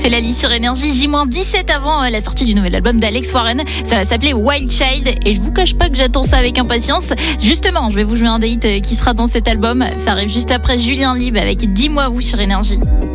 C'est Lali sur Énergie, J-17 avant la sortie du nouvel album d'Alex Warren. Ça va s'appeler Wild Child et je vous cache pas que j'attends ça avec impatience. Justement, je vais vous jouer un date qui sera dans cet album. Ça arrive juste après Julien Lieb avec Dis-moi où sur Énergie.